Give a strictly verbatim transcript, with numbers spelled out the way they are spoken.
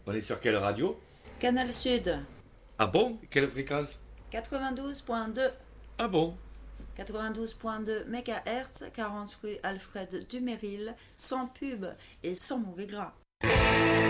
On est sur quelle radio? Canal Sud, Ah bon? Quelle fréquence? quatre-vingt-douze virgule deux. Ah bon? quatre-vingt-douze virgule deux mégahertz, quarante rue Alfred Dumeril, sans pub et sans mauvais gras.